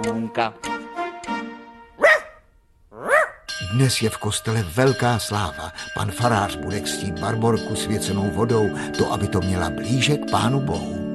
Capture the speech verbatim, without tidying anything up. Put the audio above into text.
Munka. Dnes je v kostele velká sláva. Pan farář bude křtít Barborku svěcenou vodou, to, aby to měla blíže k Pánu Bohu.